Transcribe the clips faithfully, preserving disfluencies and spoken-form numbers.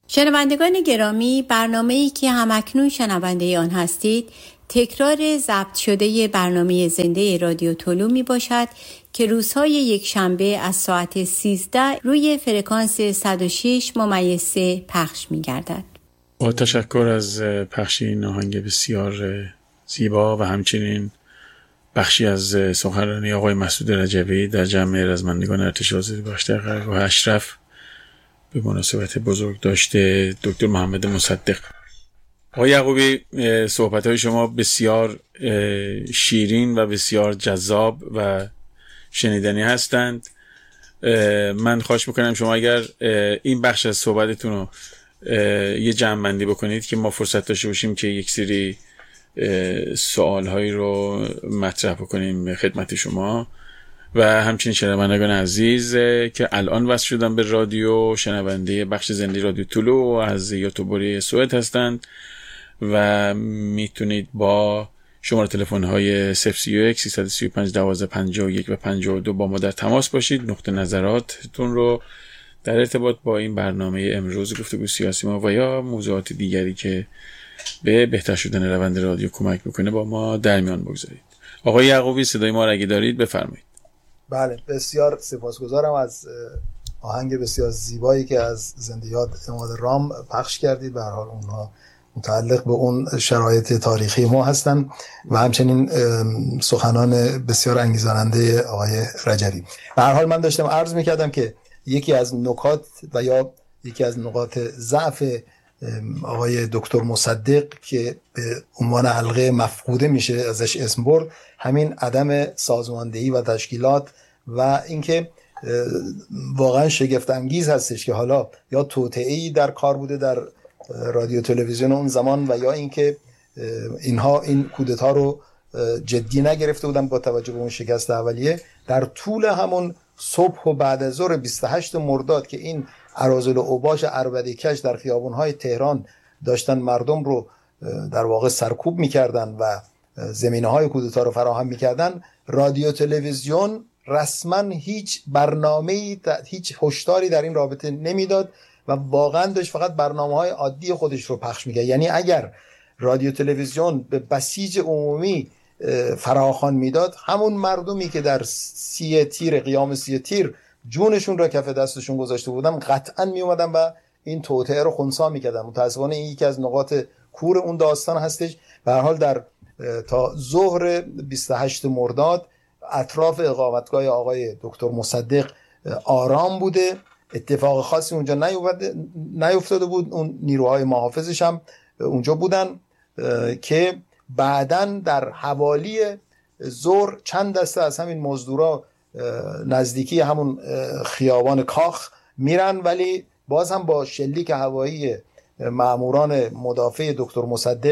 شنوندگان گرامی، برنامه‌ای که همکنون شنونده آن هستید تکرار ضبط شده برنامه زنده رادیو طلو می باشد که روزهای یک شنبه از ساعت سیزده روی فرکانس صد و شش ممیز سه پخش می گردد. با تشکر از پخش این آهنگ بسیار زیبا و همچنین بخشی از سخنرانی آقای مسعود رجوی در جمع رزمندگان ارتش آزادی بخش در قرارگاه اشرف به مناسبت بزرگ داشته دکتر محمد مصدق. آقای یعقوبی، صحبت‌های شما بسیار شیرین و بسیار جذاب و شنیدنی هستند. من خواهش میکنم شما اگر این بخش از صحبتتون رو یه جمع‌بندی بکنید که ما فرصت داشته باشیم که یک سری سوال‌هایی رو مطرح بکنیم خدمت شما و همچنین شنوندگان عزیز که الان وصل شدن به رادیو، شنونده بخش زنده رادیو طلو از یوتیوبری سوئد هستند و میتونید با شماره تلفن های صفر سی و یک سیصد و سی و پنج دوازده پنجاه و یک و پنجاه و دو با ما در تماس باشید. نقطه نظراتتون رو در ارتباط با این برنامه امروز گفتگو سیاسی ما و یا موضوعات دیگری که به بهتر شدن روند رادیو کمک میکنه با ما در میان بگذارید. آقای یعقوبی، صدای ما را اگه دارید بفرمایید. بله، بسیار سپاسگزارم از آهنگ بسیار زیبایی که از زندیات اماد رام پخش کردید. به هر حال اونها متعلق به اون شرایط تاریخی ما هستن و همچنین سخنان بسیار انگیزاننده آقای رجوی. به هر حال من داشتم عرض میکردم که یکی از نکات و یا یکی از نقاط ضعف آقای دکتر مصدق که به عنوان حلقه مفقوده میشه ازش اسم برد، همین عدم سازماندهی و تشکیلات و اینکه واقعا شگفت انگیز هستش که حالا یا توطئه‌ای در کار بوده در رادیو تلویزیون اون زمان و یا اینکه اینها این کودتا رو جدی نگرفته بودن با توجه به اون شکست اولیه. در طول همون صبح و بعد از ظهر بیست و هشتم مرداد که این اراذل و اوباش عربده‌کش در خیابان‌های تهران داشتن مردم رو در واقع سرکوب می‌کردن و زمینه‌های کودتا رو فراهم می‌کردن، رادیو تلویزیون رسما هیچ برنامه‌ای، هیچ هشداری در این رابطه نمیداد و واقعا داشت فقط برنامه‌های عادی خودش رو پخش می‌کرد. یعنی اگر رادیو تلویزیون به بسیج عمومی فراخوان میداد، همون مردمی که در سی تیر قیام سی تیر جونشون را کف دستشون گذاشته بودن قطعا می اومدن و این توطئه رو خنثی میکردن. متاسفانه این یکی از نقاط کور اون داستان هستش. به هر حال در تا ظهر بیست و هشتم مرداد اطراف اقامتگاه آقای دکتر مصدق آرام بوده، اتفاق خاصی اونجا نیفتاده بود. اون نیروهای محافظش هم اونجا بودن که بعدن در حوالی ظهر چند دسته از همین مزدورا نزدیکی همون خیابان کاخ میرن، ولی باز هم با شلیک هوایی ماموران مدافع دکتر مصدق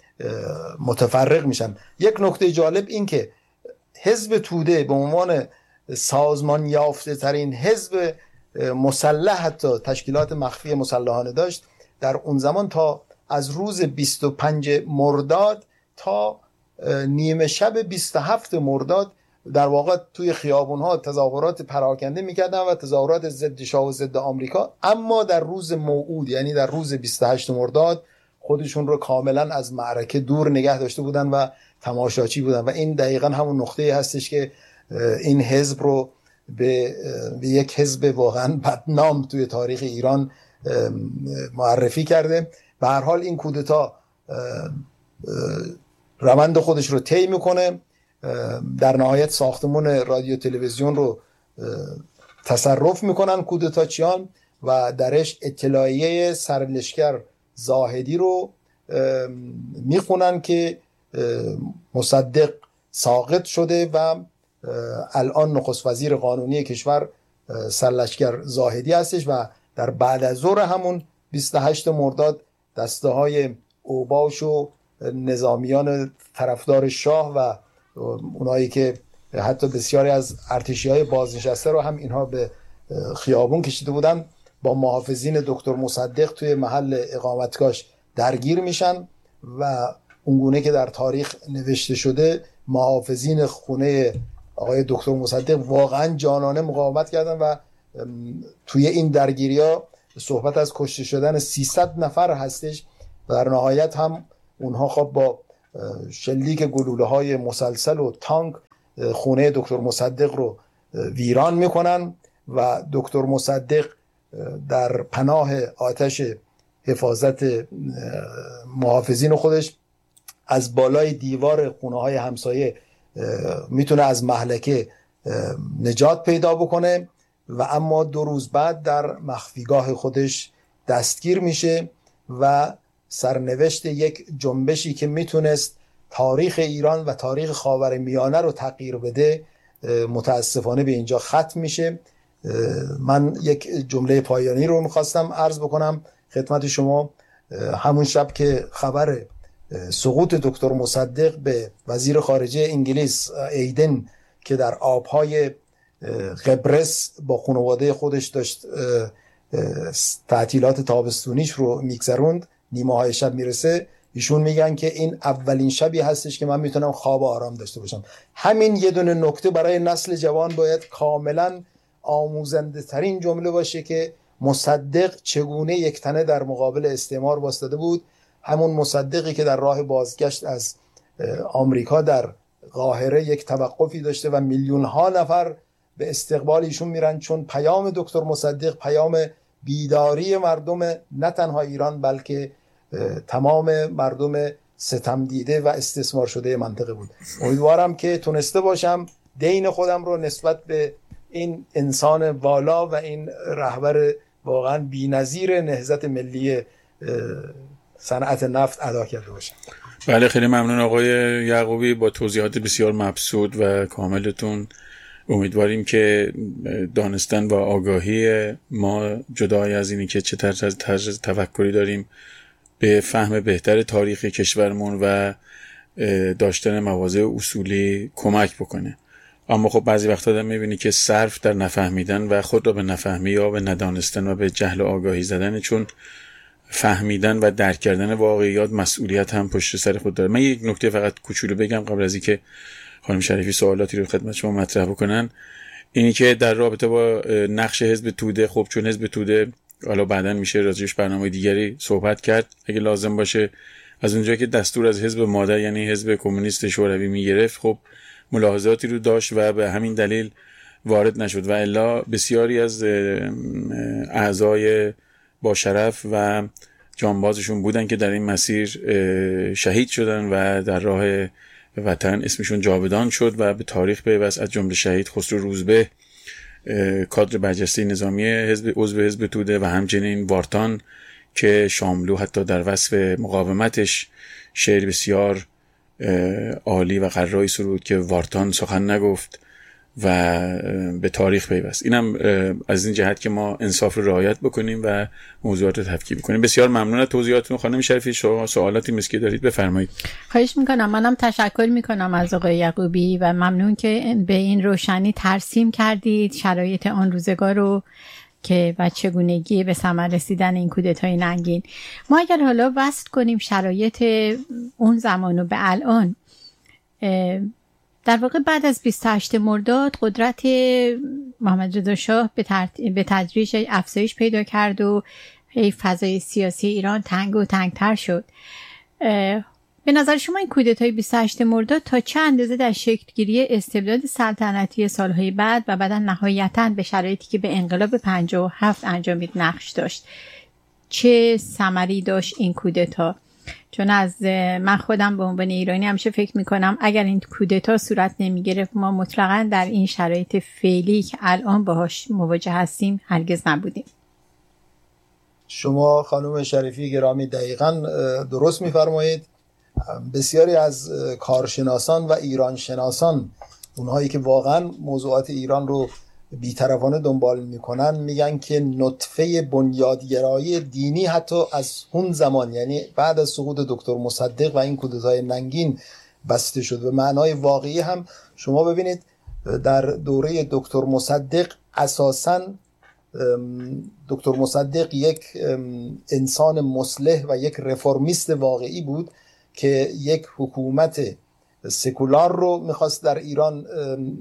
متفرق میشن. یک نکته جالب این که حزب توده به عنوان سازمان یافته ترین حزب مسلح، حتی تشکیلات مخفی مسلحانه داشت، در اون زمان تا از روز بیست و پنجم مرداد تا نیمه شب بیست و هفتم مرداد در واقع توی خیابون‌ها تظاهرات پراکنده می‌کردن و تظاهرات ضد شاه و ضد آمریکا، اما در روز موعود یعنی در روز بیست و هشتم مرداد خودشون رو کاملا از معرکه دور نگه داشته بودن و تماشاچی بودن و این دقیقاً همون نقطه‌ای هستش که این حزب رو به, به یک حزب واقعاً بدنام توی تاریخ ایران معرفی کرده. به هر حال این کودتا روند خودش رو طی میکنه. در نهایت ساختمان رادیو تلویزیون رو تصرف میکنن کودتاچیان و درش اطلاعیه سرلشکر زاهدی رو میخونن که مصدق ساقط شده و الان نخست وزیر قانونی کشور سرلشکر زاهدی هستش و در بعد از ظهر همون بیست و هشتم مرداد دسته های اوباش و نظامیان طرفدار شاه و اونایی که حتی بسیاری از ارتشی های بازنشسته رو هم اینها به خیابون کشیده بودن با محافظین دکتر مصدق توی محل اقامتگاهش درگیر میشن و اونگونه که در تاریخ نوشته شده محافظین خونه آقای دکتر مصدق واقعا جانانه مقاومت کردن و توی این درگیری ها صحبت از کشته شدن سیصد نفر هستش و در نهایت هم اونها خب با شلیک گلوله های مسلسل و تانک خونه دکتر مصدق رو ویران میکنن و دکتر مصدق در پناه آتش حفاظت محافظین خودش از بالای دیوار خونه های همسایه میتونه از مهلکه نجات پیدا بکنه و اما دو روز بعد در مخفیگاه خودش دستگیر میشه و سرنوشت یک جنبشی که میتونست تاریخ ایران و تاریخ خاورمیانه رو تغییر بده متاسفانه به اینجا ختم میشه. من یک جمله پایانی رو میخواستم عرض بکنم خدمت شما. همون شب که خبر سقوط دکتر مصدق به وزیر خارجه انگلیس ایدن که در آبهای قبرس با خانواده خودش داشت تعطیلات تابستونیش رو میگذروند، نیمه های شب میرسه، ایشون میگن که این اولین شبی هستش که من میتونم خواب آرام داشته باشم. همین یه دونه نکته برای نسل جوان باید کاملا آموزنده ترین جمله باشه که مصدق چگونه یک تنه در مقابل استعمار وایستاده بود. همون مصدقی که در راه بازگشت از آمریکا در قاهره یک توقفی داشته و میلیون ها نفر به استقبال ایشون میرن، چون پیام دکتر مصدق پیام بیداری مردم نه تنها ایران بلکه تمام مردم ستم دیده و استثمار شده منطقه بود. امیدوارم که تونسته باشم دین خودم رو نسبت به این انسان والا و این رهبر واقعا بی‌نظیر نهضت ملی صنعت نفت ادا کرده باشم. بله خیلی ممنون آقای یعقوبی، با توضیحات بسیار مبسوط و کاملتون. امیدواریم که دانستن و آگاهی ما جدای از اینی که چه طرز تفکری داریم به فهم بهتر تاریخ کشورمون و داشتن مواضع اصولی کمک بکنه. اما خب بعضی وقتا آدم میبینی که صرف در نفهمیدن و خود را به نفهمی یا به ندانستن و به جهل و آگاهی زدن، چون فهمیدن و درک کردن واقعیات مسئولیت هم پشت سر خود داره. من یک نکته فقط کوچولو بگم قبل از اینکه خانم شریفی سوالاتی رو خدمت شما مطرح بکنن، اینی که در رابطه با نقش حزب توده، خب چون حزب توده حالا بعداً میشه راجعش برنامه دیگری صحبت کرد اگه لازم باشه، از اونجایی که دستور از حزب مادر یعنی حزب کمونیست شوروی میگرفت، خب ملاحظاتی رو داشت و به همین دلیل وارد نشد و الا بسیاری از اعضای با شرف و جانبازشون بودن که در این مسیر شهید شدن و در راه وطن اسمشون جاودان شد و به تاریخ پیوست، از جمله شهید خسرو روزبه کادر برجسته نظامی حزب عضو حزب توده و همچنین وارتان که شاملو حتی در وصف مقاومتش شعر بسیار عالی و قرایی سرود که وارتان سخن نگفت و به تاریخ پیوست. اینم از این جهت که ما انصاف رو رعایت بکنیم و موضوعات رو تفکیک بکنیم. بسیار ممنون از توضیحاتتون خانم شریفی. شما سوالاتی مسکی دارید بفرمایید. خواهش میکنم. منم تشکر میکنم از آقای یعقوبی و ممنون که به این روشنی ترسیم کردید شرایط آن روزگار رو که و چگونگی به ثمر رسیدن این کودتای ننگین. ما اگر حالا وصل کنیم شرایط اون زمان و به الان، در واقع بعد از بیست و هشتم مرداد قدرت محمد رضا شاه به تدریج افزایش پیدا کرد و فضای سیاسی ایران تنگ و تنگتر شد. به نظر شما این کودتای بیست و هشتم مرداد تا چه اندازه در شکلگیری استبداد سلطنتی سالهای بعد و بعدا نهایتاً به شرایطی که به انقلاب پنجاه و هفت انجامید نقش داشت؟ چه ثمری داشت این کودتا؟ چون از من خودم به عنوان ایرانی همیشه فکر میکنم اگر این کودتا صورت نمیگرفت ما مطلقاً در این شرایط فعلی که الان باهاش مواجه هستیم هرگز نبودیم. شما خانم شریفی گرامی دقیقاً درست میفرمایید. بسیاری از کارشناسان و ایران شناسان، اونهایی که واقعاً موضوعات ایران رو بی‌طرفانه دنبال میکنن، میگن که نطفه بنیادگرایی دینی حتی از اون زمان، یعنی بعد از سقوط دکتر مصدق و این کودتای ننگین بسته شد. و معنای واقعی هم شما ببینید در دوره دکتر مصدق اساساً دکتر مصدق یک انسان مصلح و یک رفرمیست واقعی بود که یک حکومت سکولار رو میخواست در ایران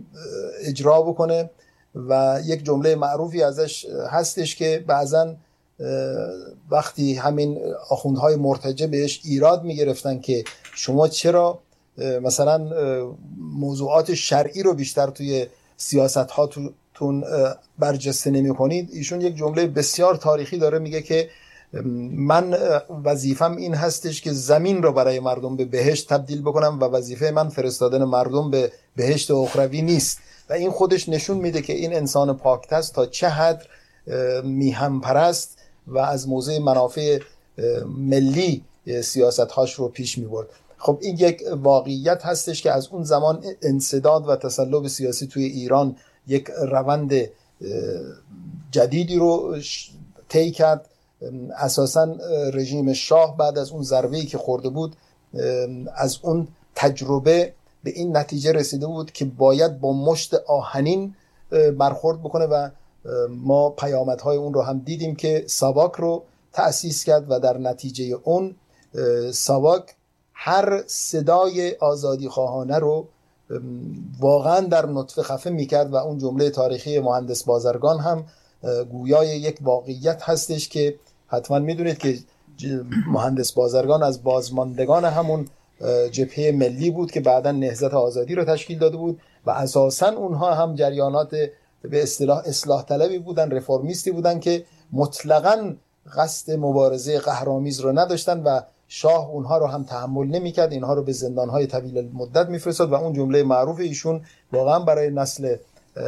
اجرا بکنه و یک جمله معروفی ازش هستش که بعضن وقتی همین آخوندهای مرتجع بهش ایراد میگرفتن که شما چرا مثلا موضوعات شرعی رو بیشتر توی سیاست هاتون برجسته نمی کنید، ایشون یک جمله بسیار تاریخی داره، میگه که من وظیفم این هستش که زمین رو برای مردم به بهشت تبدیل بکنم و وظیفه من فرستادن مردم به بهشت اخروی نیست. و این خودش نشون میده که این انسان پاکتست تا چه حد میهم پرست و از موضع منافع ملی سیاست‌هاش رو پیش میبرد. خب این یک واقعیت هستش که از اون زمان انسداد و تسلب سیاسی توی ایران یک روند جدیدی رو طی کرد. اساساً رژیم شاه بعد از اون ضربه‌ای که خورده بود، از اون تجربه به این نتیجه رسیده بود که باید با مشت آهنین برخورد بکنه و ما پیامدهای اون رو هم دیدیم که ساواک رو تأسیس کرد و در نتیجه اون ساواک هر صدای آزادی خواهانه رو واقعا در نطفه خفه میکرد و اون جمله تاریخی مهندس بازرگان هم گویای یک واقعیت هستش که حتما میدونید که مهندس بازرگان از بازماندگان همون جبهه ملی بود که بعداً نهضت آزادی رو تشکیل داده بود و اساساً اونها هم جریانات به اصطلاح اصلاح طلبی بودن، رفرمیستی بودن که مطلقاً قصد مبارزه قهرآمیز رو نداشتن و شاه اونها رو هم تحمل نمی‌کرد، اینها رو به زندان‌های طویل مدت می‌فرستاد و اون جمله معروف ایشون واقعاً برای نسل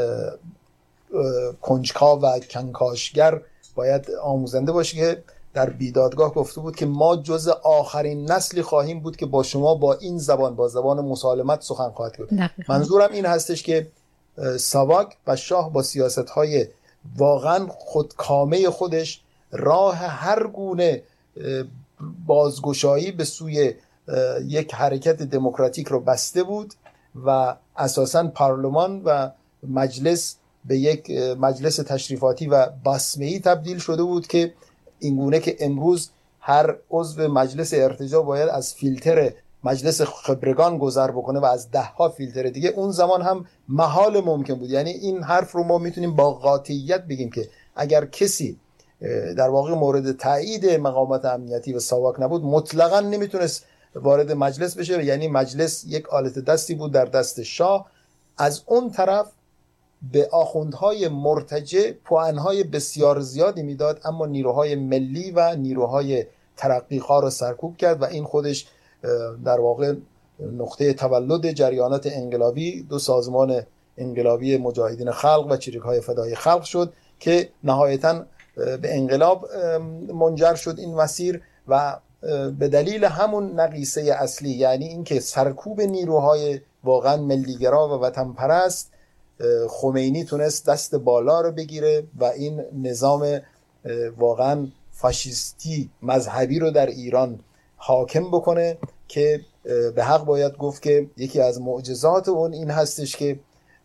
کنجکاو و کنکاشگر باید آموزنده باشه که در بیدادگاه گفته بود که ما جز آخرین نسلی خواهیم بود که با شما با این زبان، با زبان مسالمت سخن خواهد گفت. منظورم این هستش که ساواک و شاه با سیاست‌های واقعا خودکامه خودش راه هر گونه بازگشایی به سوی یک حرکت دموکراتیک رو بسته بود و اساساً پارلمان و مجلس به یک مجلس تشریفاتی و بسمه‌ای تبدیل شده بود که اینگونه که امروز هر عضو مجلس ارتجاع باید از فیلتر مجلس خبرگان گذر بکنه و از ده ها فیلتر دیگه، اون زمان هم محال ممکن بود. یعنی این حرف رو ما میتونیم با قاطعیت بگیم که اگر کسی در واقع مورد تایید مقامات امنیتی و ساواک نبود مطلقاً نمیتونست وارد مجلس بشه. یعنی مجلس یک آلت دستی بود در دست شاه. از اون طرف به آخوندهای مرتجع پوانهای بسیار زیادی میداد، اما نیروهای ملی و نیروهای ترقیخواه رو سرکوب کرد و این خودش در واقع نقطه تولد جریانات انقلابی، دو سازمان انقلابی مجاهدین خلق و چریک‌های فدای خلق شد که نهایتاً به انقلاب منجر شد این مسیر و به دلیل همون نقیصه اصلی، یعنی اینکه سرکوب نیروهای واقعاً ملیگرا و وطن پرست، خمینی تونست دست بالا رو بگیره و این نظام واقعا فاشیستی مذهبی رو در ایران حاکم بکنه که به حق باید گفت که یکی از معجزات اون این هستش که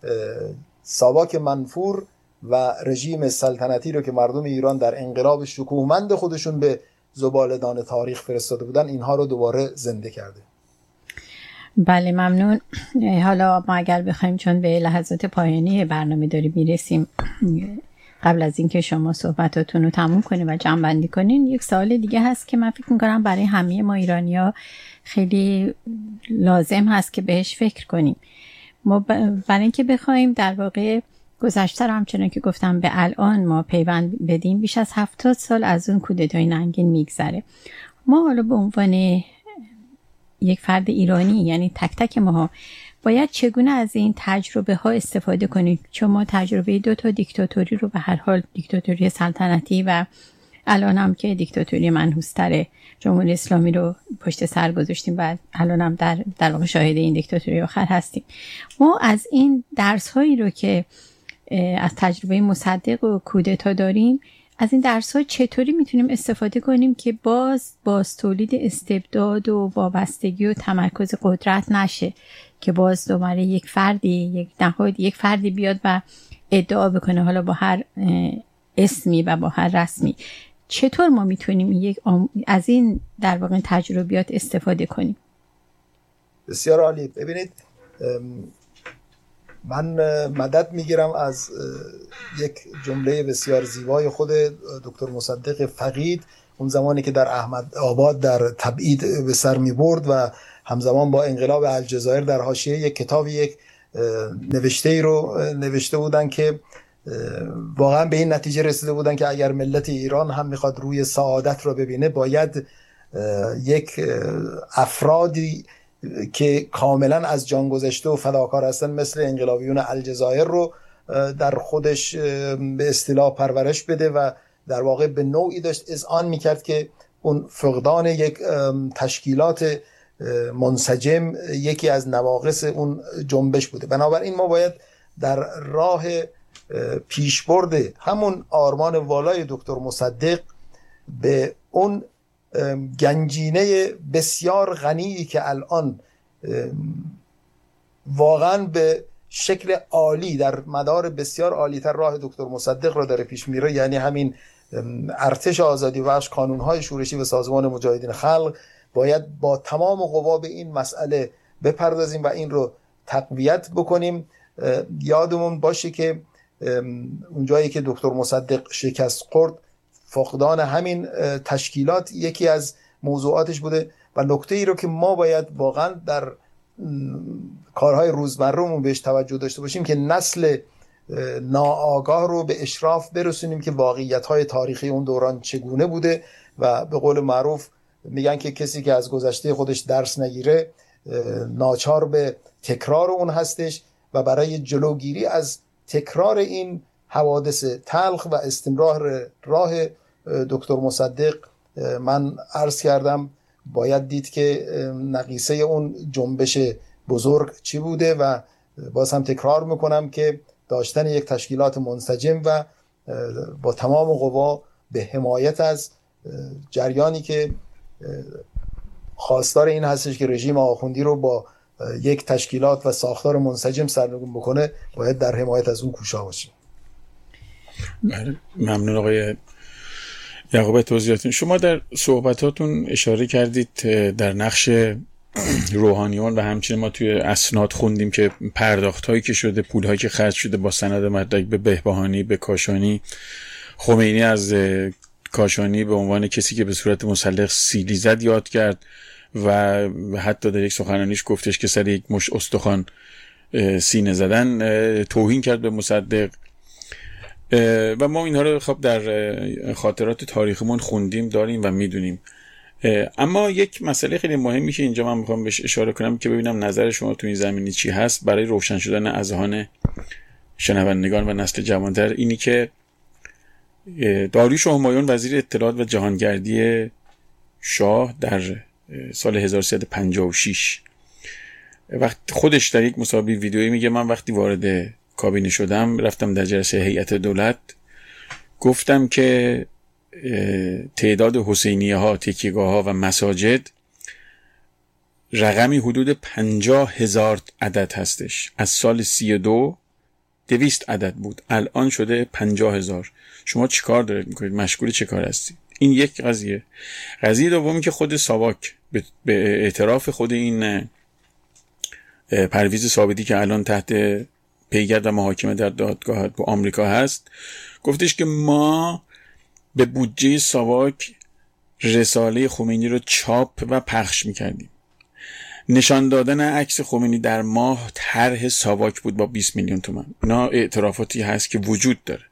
ساواک منفور و رژیم سلطنتی رو که مردم ایران در انقلاب شکوهمند خودشون به زباله‌دان تاریخ فرستاده بودن، اینها رو دوباره زنده کرده. بله ممنون. حالا ما اگر بخوایم، چون به لحظات پایانی برنامه داریم میرسیم، قبل از اینکه شما صحبتاتون رو تموم کنین و جمع بندی کنین، یک سوال دیگه هست که من فکر میکنم برای همه ما ایرانی‌ها خیلی لازم هست که بهش فکر کنیم. ما برای اینکه بخوایم در واقع گذشته رو همچنان که گفتم به الان ما پیوند بدیم، بیش از هفتاد سال از اون کودتای ننگین میگذره. ما حالا به عنوان یک فرد ایرانی، یعنی تک تک ماها، باید چگونه از این تجربه ها استفاده کنیم؟ چون ما تجربه دو تا دیکتاتوری رو به هر حال، دیکتاتوری سلطنتی و الان هم که دیکتاتوری منحوس‌تر جمهوری اسلامی رو پشت سر گذاشتیم و الان هم در در واقع شاهد این دیکتاتوری آخر هستیم. ما از این درس هایی رو که از تجربه مصدق و کودتا داریم، از این درس ها چطوری میتونیم استفاده کنیم که باز باز تولید استبداد و وابستگی و تمرکز قدرت نشه، که باز دوباره یک فردی، یک نهادی، یک فردی بیاد و ادعا بکنه، حالا با هر اسمی و با هر رسمی. چطور ما میتونیم یک از این در واقع تجربیات استفاده کنیم؟ بسیار عالی. ببینید، من مدد میگیرم از یک جمله بسیار زیبای خود دکتر مصدق فقید، اون زمانی که در احمد آباد در تبعید به سر می برد و همزمان با انقلاب الجزایر در حاشیه یک کتاب یک نوشته ای رو نوشته بودن که واقعا به این نتیجه رسیده بودن که اگر ملت ایران هم میخواد روی سعادت رو ببینه، باید یک افرادی که کاملا از جان گذشته و فداکار هستن مثل انقلابیون الجزایر رو در خودش به اصطلاح پرورش بده و در واقع به نوعی داشت اذعان میکرد که اون فقدان یک تشکیلات منسجم یکی از نواقص اون جنبش بوده. بنابراین ما باید در راه پیشبرد همون آرمان والای دکتر مصدق به اون گنجینه بسیار غنی که الان واقعا به شکل عالی در مدار بسیار عالی تر راه دکتر مصدق را داره پیش میره، یعنی همین ارتش آزادی بخش، کانونهای شورشی و سازمان مجاهدین خلق، باید با تمام قوا به این مسئله بپردازیم و این رو تقویت بکنیم. یادمون باشه که اونجایی که دکتر مصدق شکست خورد، فقدان همین تشکیلات یکی از موضوعاتش بوده و نکته ای رو که ما باید واقعا در کارهای روزمره‌مون بهش توجه داشته باشیم که نسل ناآگاه رو به اشراف برسونیم که واقعیت‌های تاریخی اون دوران چگونه بوده و به قول معروف میگن که کسی که از گذشته خودش درس نگیره ناچار به تکرار اون هستش و برای جلوگیری از تکرار این حوادث تلخ و استمرار راه دکتر مصدق من عرض کردم باید دید که نقیصه اون جنبش بزرگ چی بوده و باز هم تکرار میکنم که داشتن یک تشکیلات منسجم و با تمام قوا به حمایت از جریانی که خواستار این هستش که رژیم آخوندی رو با یک تشکیلات و ساختار منسجم سرنگون بکنه، باید در حمایت از اون کوشا باشیم. ممنون آقای یعقوب توضیحاتون. شما در صحبتاتون اشاره کردید در نقش روحانیون و همچنین ما توی اسناد خوندیم که پرداخت هایی که شده، پول هایی که خرج شده با سند مدرک به بهبهانی، به کاشانی، خمینی از کاشانی به عنوان کسی که به صورت مسلح سیلی زد یاد کرد و حتی در یک سخنرانیش گفتش که سر یک مش استخوان سینه زدن توهین کرد به مصدق و ما اینها رو خب در خاطرات تاریخمون خوندیم، داریم و میدونیم. اما یک مسئله خیلی مهمی که اینجا من میخوام بهش اشاره کنم که ببینم نظر شما تو این زمینه چی هست برای روشن شدن اذهان شنوندگان و نسل جوانتر، اینی که داریوش و همایون وزیر اطلاعات و جهانگردی شاه در سال هزار و سیصد و پنجاه و شش وقت خودش در یک مصاحبه ویدیویی میگه من وقتی وارد کابینه شدم رفتم در جلسه هیئت دولت، گفتم که تعداد حسینیه ها، تکیهگاه ها و مساجد رقمی حدود پنجاه هزار عدد هستش. از سال سی و دو دویست عدد بود، الان شده پنجاه هزار. شما چی کار دارید میکنید؟ مشغول چه کار هستید؟ این یک قضیه. قضیه دومی که خود ساواک به اعتراف خود این پرویز ثابتی که الان تحت پیگرد و محاکمه در دادگاه تو آمریکا هست، گفتش که ما به بودجه ساواک رساله خمینی رو چاپ و پخش میکردیم. نشان دادن عکس خمینی در ماه طرح ساواک بود با بیست میلیون تومان. اینا اعترافاتی هست که وجود داره.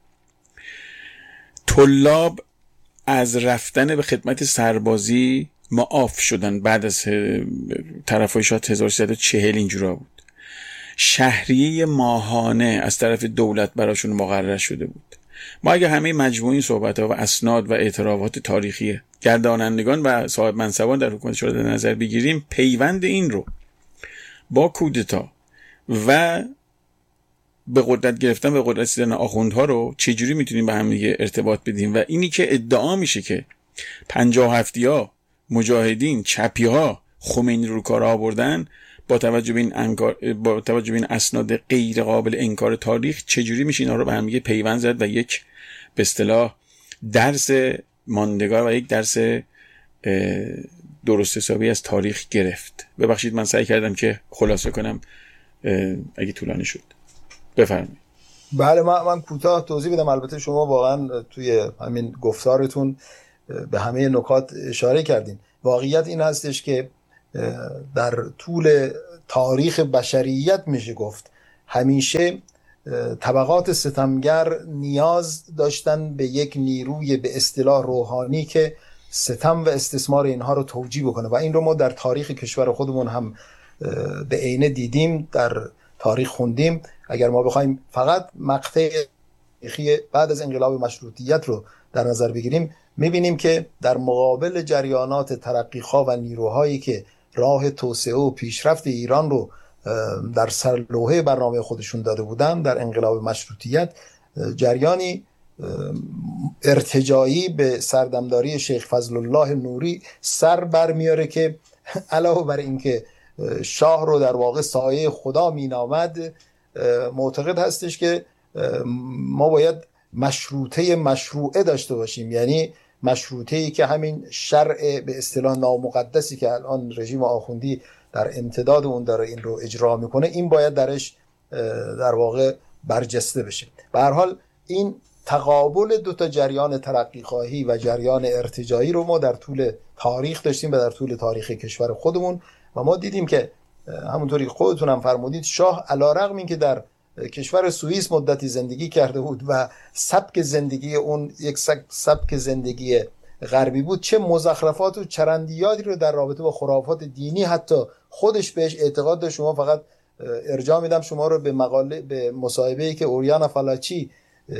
طلاب از رفتن به خدمت سربازی معاف شدن بعد از طرفای شاید هزار و سیصد و چهل اینجورا بود. شهریه ماهانه از طرف دولت براشون مقرر شده بود. ما اگه همه مجموعی صحبت‌ها و اسناد و اعترافات تاریخی گردانندگان و صاحب منصبان در حکومت شورا در نظر بگیریم، پیوند این رو با کودتا و به قدرت گرفتن به قدرت رسیدن آخوندها رو چجوری میتونیم به هم دیگه ارتباط بدیم و اینی که ادعا میشه که پنجاه هفتی‌ها مجاهدین چپی‌ها خمینی رو کار آوردن، با توجه به این انکار، با توجه به این اسناد غیر قابل انکار تاریخ، چجوری میشه اینا رو به هم دیگه پیوند زد و یک به اصطلاح درس ماندگار و یک درس درست حسابی از تاریخ گرفت. ببخشید من سعی کردم که خلاصه کنم اگه طولانی شد. بفرمایید. بله من من کوتاه توضیح بدم. البته شما واقعا توی همین گفتارتون به همه نکات اشاره کردین. واقعیت این هستش که در طول تاریخ بشریت میشه گفت همیشه طبقات ستمگر نیاز داشتن به یک نیروی به اصطلاح روحانی که ستم و استثمار اینها رو توجیه بکنه و این رو ما در تاریخ کشور خودمون هم به عینه دیدیم، در تاریخ خوندیم. اگر ما بخوایم فقط مقطع تاریخی بعد از انقلاب مشروطیت رو در نظر بگیریم، میبینیم که در مقابل جریانات ترقیخواه و نیروهایی که راه توسعه و پیشرفت ایران رو در سرلوحه برنامه خودشون داده بودن، در انقلاب مشروطیت جریانی ارتجاعی به سردمداری شیخ فضل الله نوری سر برمیاره که علاوه بر اینکه شاه رو در واقع سایه خدا مینامد، معتقد هستش که ما باید مشروطه مشروعه داشته باشیم، یعنی مشروطه‌ای که همین شرع به اصطلاح نامقدسی که الان رژیم آخوندی در امتداد اون داره این رو اجرا میکنه، این باید درش در واقع برجسته بشه. به هر حال این تقابل دو تا جریان ترقیخواهی و جریان ارتجاعی رو ما در طول تاریخ داشتیم و در طول تاریخ کشور خودمون و ما دیدیم که همونطوری خودتون هم فرمودید، شاه علیرغم اینکه در کشور سوئیس مدتی زندگی کرده بود و سبک زندگی اون یک سبک زندگی غربی بود، چه مزخرفات و چرندیاتی رو در رابطه با خرافات دینی حتی خودش بهش اعتقاد داشت. شما فقط ارجاع میدم شما رو به مقاله به مصاحبه‌ای که اوریانا فالاچی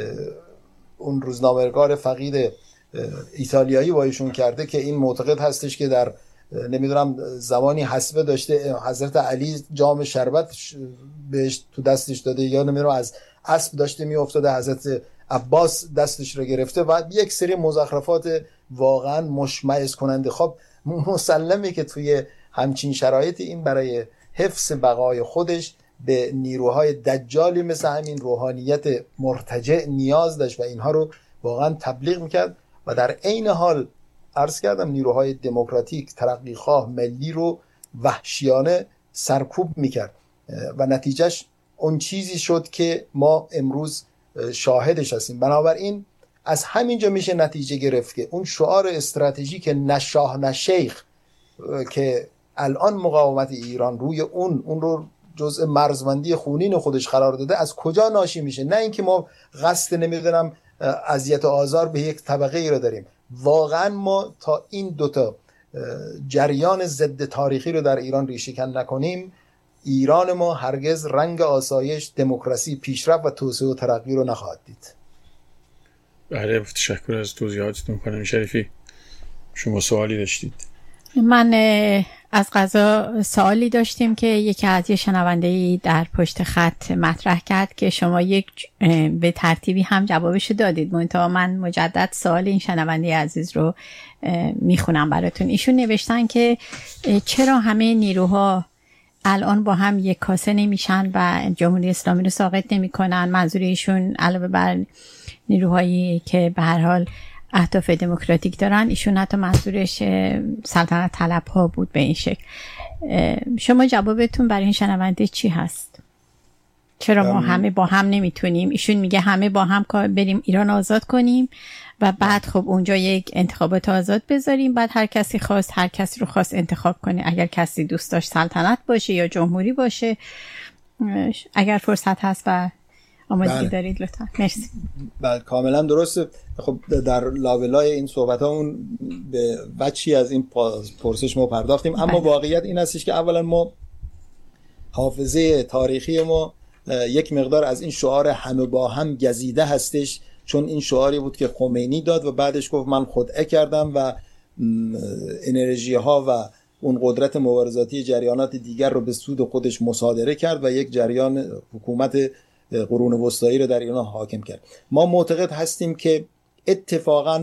اون روزنامه‌نگار فقید ایتالیایی با ایشون کرده که این معتقد هستش که در نمیدونم زمانی حسبه داشته حضرت علی جام شربت بهش تو دستش داده یا نمیدونم از اسب داشته میافتاده حضرت عباس دستش رو گرفته و یک سری مزخرفات واقعا مشمئز کننده. خب مسلمه که توی همچین شرایط این برای حفظ بقای خودش به نیروهای دجالی مثل همین روحانیت مرتجع نیاز داشت و اینها رو واقعا تبلیغ میکرد و در عین حال عرض کردم نیروهای دموکراتیک ترقیخواه ملی رو وحشیانه سرکوب میکرد و نتیجهش اون چیزی شد که ما امروز شاهدش هستیم. بنابراین از همینجا میشه نتیجه گرفت که اون شعار استراتژیک نه شاه نه شیخ که الان مقاومت ایران روی اون اون رو جزء مرزبندی خونین خودش قرار داده از کجا ناشی میشه؟ نه اینکه ما قصد نمیدونم اذیت و آزار به یک طبقه ای رو داریم، واقعا ما تا این دوتا جریان ضد تاریخی رو در ایران ریشه‌کن نکنیم، ایران ما هرگز رنگ آسایش، دموکراسی، پیشرفت و توسعه و ترقی رو نخواهد دید. بله، تشکر از توضیحاتتون. خانم شریفی شما سوالی داشتید؟ من از قضا سوالی داشتیم که یکی از یه شنونده‌ای در پشت خط مطرح کرد که شما یک به ترتیبی هم جوابشو دادید، منتها من مجدد سوال این شنونده عزیز رو میخونم براتون. ایشون نوشتن که چرا همه نیروها الان با هم یک کاسه نمیشن و جمهوری اسلامی رو ساقط نمیکنن؟ منظور ایشون علاوه بر نیروهایی که به هر حال اهداف دموکراتیک دارن، ایشون حتی منظورش سلطنت طلب ها بود به این شکل. شما جوابتون برای این شنونده چی هست؟ چرا ما همه با هم نمیتونیم؟ ایشون میگه همه با هم بریم ایران آزاد کنیم و بعد خب اونجا یک انتخابات آزاد بذاریم، بعد هر کسی خواست هر کسی رو خواست انتخاب کنه، اگر کسی دوست داشت سلطنت باشه یا جمهوری باشه. اگر فرصت هست و آمادگی بله. دارید لطفا. مرسی. بله کاملا درسته. خب در لابلای این صحبت همون به وجهی از این پرسش ما پرداختیم، اما بله. واقعیت این هستش که اولا ما حافظه تاریخی ما یک مقدار از این شعار همه با هم گزیده هستش، چون این شعاری بود که خمینی داد و بعدش گفت من خدعه کردم و انرژی ها و اون قدرت مبارزاتی جریانات دیگر رو به سود خودش مصادره کرد و یک جریان حکومت قرون وسطایی رو در ایران حاکم کرد. ما معتقد هستیم که اتفاقا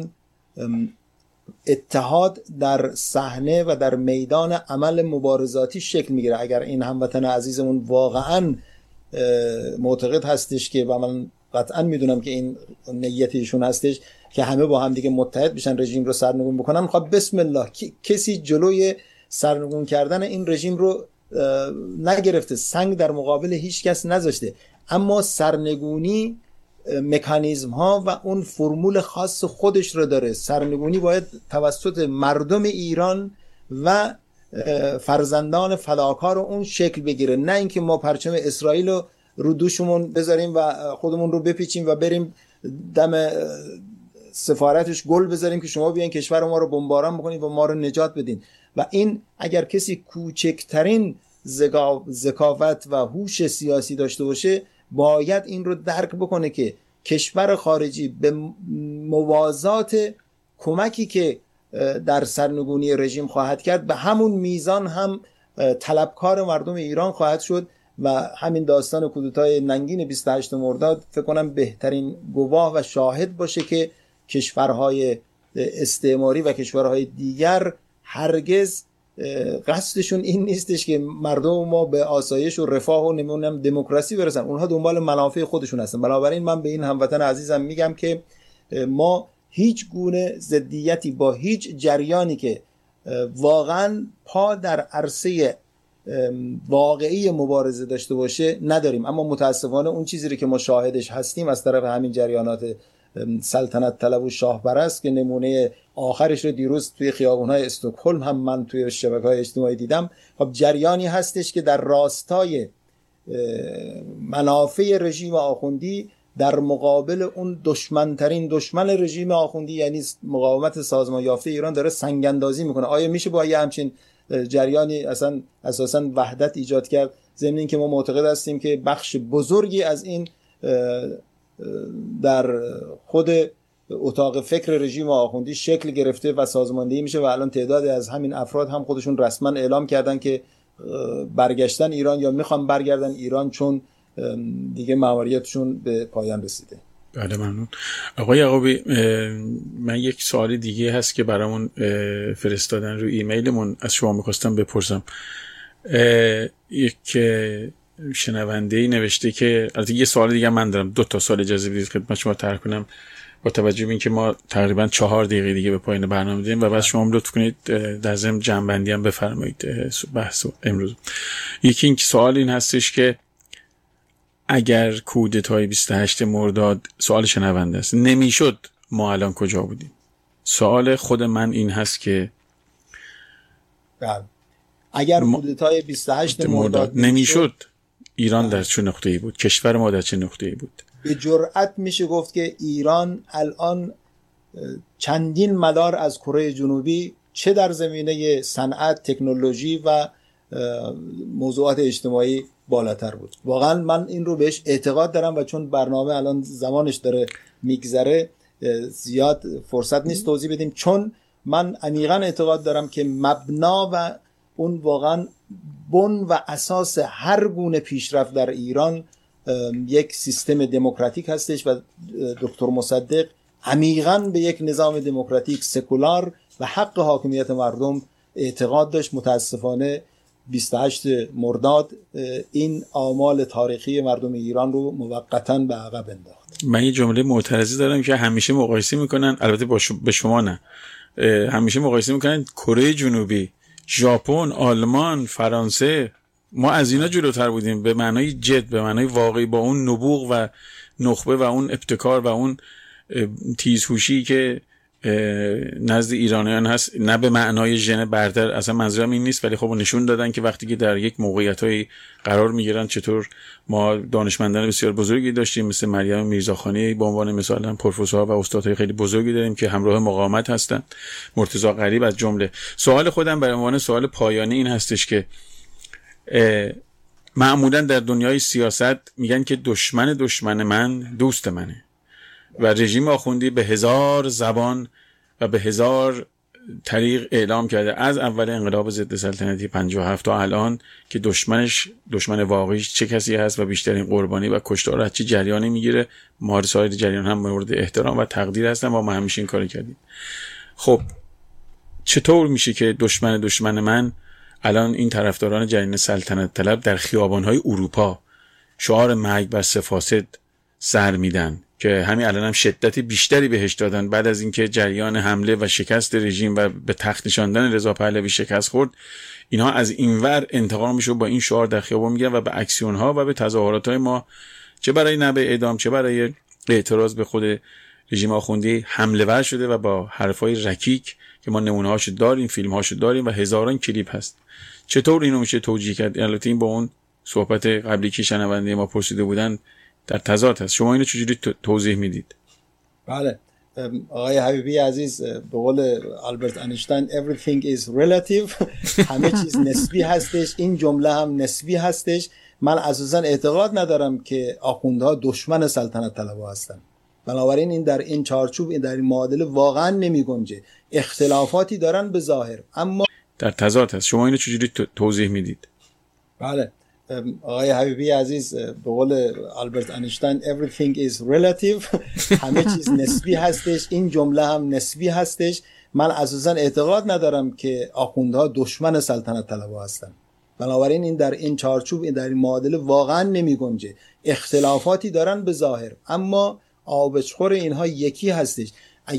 اتحاد در صحنه و در میدان عمل مبارزاتی شکل میگیره. اگر این هموطن عزیزمون واقعا معتقد هستش که و من قطعا میدونم که این نیتشون هستش که همه با هم دیگه متحد بشن رژیم رو سرنگون بکنن، خب بسم الله کسی جلوی سرنگون کردن این رژیم رو نگرفته، سنگ در مقابل هیچ کس نذاشته. اما سرنگونی مکانیزم ها و اون فرمول خاص خودش رو داره. سرنگونی باید توسط مردم ایران و فرزندان فداکار اون شکل بگیره، نه اینکه ما پرچم اسرائیل رو رو دوشمون بذاریم و خودمون رو بپیچیم و بریم دم سفارتش گل بذاریم که شما بیاین کشور ما رو بمباران بکنید و ما رو نجات بدین. و این اگر کسی کوچکترین ذکاوت و هوش سیاسی داشته باشه باید این رو درک بکنه که کشور خارجی به موازات کمکی که در سرنگونی رژیم خواهد کرد به همون میزان هم طلبکار مردم ایران خواهد شد و همین داستان کودتای ننگین بیست و هشتم مرداد فکر کنم بهترین گواه و شاهد باشه که کشورهای استعماری و کشورهای دیگر هرگز قصدشون این نیستش که مردم ما به آسایش و رفاه و نمونم دموکراسی برسن. اونها دنبال منافع خودشون هستن. بنابراین من به این هموطن عزیزم میگم که ما هیچ گونه ضدیتی با هیچ جریانی که واقعا پا در عرصه واقعی مبارزه داشته باشه نداریم. اما متاسفانه اون چیزی رو که ما شاهدش هستیم از طرف همین جریانات سلطنت طلب و شاه پرست که نمونه آخرش رو دیروز توی خیابون‌های استکهلم هم من توی شبکه‌های اجتماعی دیدم، خب جریانی هستش که در راستای منافع رژیم آخوندی در مقابل اون دشمنترین دشمن رژیم آخوندی یعنی مقاومت سازمان یافته ایران داره سنگ‌اندازی میکنه. آیا میشه با یه همچین جریانی اصلا اساساً وحدت ایجاد کرد؟ ضمن اینکه ما معتقد هستیم که بخش بزرگی از این در خود اتاق فکر رژیم آخوندی شکل گرفته و سازماندهی میشه و الان تعدادی از همین افراد هم خودشون رسما اعلام کردن که برگشتن ایران یا میخوان برگردن ایران چون دیگه ماموریتشون به پایان رسیده. بله ممنون. آقای یعقوبی، من یک سوال دیگه هست که برامون فرستادن رو ایمیلمون از شما میخواستم بپرسم. یک شنونده‌ای نوشته که البته یه سوال دیگه من دارم، دو تا سوال اجازه بدید خدمت شما طرح کنم با توجه به اینکه ما تقریبا چهار دقیقه دیگه به پایان برنامه داریم و بعد شما لطف کنید در ضمن جنبندی هم بفرمایید بحث امروز. یکی این سوال این هستش که اگر کودتای بیست و هشتم مرداد، سوال شنونده است، نمیشد ما الان کجا بودیم؟ سوال خود من این هست که بله اگر کودتای بیست و هشتم مرداد نمیشد ایران در چه نقطه‌ای بود؟ کشور ما در چه نقطه‌ای بود؟ به جرئت میشه گفت که ایران الان چندین مدار از کره جنوبی چه در زمینه صنعت، تکنولوژی و موضوعات اجتماعی بالاتر بود. واقعا من این رو بهش اعتقاد دارم و چون برنامه الان زمانش داره میگذره زیاد فرصت نیست توضیح بدیم، چون من عمیقا اعتقاد دارم که مبنا و اون واقعا بن و اساس هر گونه پیشرفت در ایران یک سیستم دموکراتیک هستش و دکتر مصدق عمیقا به یک نظام دموکراتیک سکولار و حق حاکمیت مردم اعتقاد داشت. متاسفانه بیست و هشتم مرداد این آمال تاریخی مردم ایران رو موقتاً به عقب انداخت. من یه جمله معترضی دارم که همیشه مقایسه میکنن، البته با شما به شما نه، همیشه مقایسه میکنن کره جنوبی، ژاپن، آلمان، فرانسه. ما از اینا جلوتر بودیم به معنای جد، به معنای واقعی، با اون نبوغ و نخبه و اون ابتکار و اون تیزهوشی که نزد ایرانیان هست، نه به معنای ژن برتر، اصلا منظورم این نیست، ولی خب نشون دادن که وقتی که در یک موقعیت‌های قرار میگیرن چطور ما دانشمندان بسیار بزرگی داشتیم مثل مریم میرزاخانی به عنوان مثال، هم پروفسورها و استادهای خیلی بزرگی داریم که همراه مقاومت هستن، مرتضی غریب از جمله. سوال خودم به عنوان سوال پایانی این هستش که معمولا در دنیای سیاست میگن که دشمن دشمن من دوست منه و رژیم آخوندی به هزار زبان و به هزار طریق اعلام کرده از اول انقلاب ضد سلطنتی پنجاه و هفت تا الان که دشمنش، دشمن واقعیش چه کسی هست و بیشترین قربانی و کشتار از چه جریانی میگیره. ما سایر جریان هم مورد احترام و تقدیر هستن و ما همیشه این کارو کردیم. خب چطور میشه که دشمن دشمن من الان این طرفداران جریان سلطنت طلب در خیابان‌های اروپا شعار مرگ بر سفاسد سر میدن که همین الان هم شدت بیشتری بهش دادن بعد از اینکه جریان حمله و شکست رژیم و به تخت نشاندن رضا پهلوی شکست خورد، اینها از اینور انتقامشو با این شعار در خیابان میگیرن و به اکسیون‌ها و به تظاهرات‌های ما چه برای نبع اعدام چه برای اعتراض به خود رژیم آخوندی حمله ور شده و با حرفای رکیک که ما نمونه هاشو داریم، فیلم هاشو داریم و هزاران کلیپ هست. چطور اینو میشه توجیه کرد؟ البته این با اون صحبت قبلی که شنونده ما پرسیده بودن در تضاد هست. شما اینو چجوری توضیح میدید؟ بله آقای حبیبی عزیز، به قول آلبرت اینشتین everything is relative، همه چیز نسبی هستش. این جمله هم نسبی هستش. من اساسا اعتقاد ندارم که آخوندها دشمن سلطنت طلبها هستن، بنابراین این در این چارچوب، این در این معادله واقعا نمی گنجه. اختلافاتی دارن به ظاهر اما در تضاد هست. شما اینو چجوری توضیح میدید؟ بله آقای حبیبی عزیز، به قول آلبرت اینشتین everything is relative، همه چیز نسبی هستش. این جمله هم نسبی هستش. من اساسا اعتقاد ندارم که آخوندها دشمن سلطنت طلبها هستن، بنابراین این در این چارچوب، این در این معادله واقعا نمی گنجه. اختلافاتی دارن به ظاهر اما آبشخور اینها یکی هستش.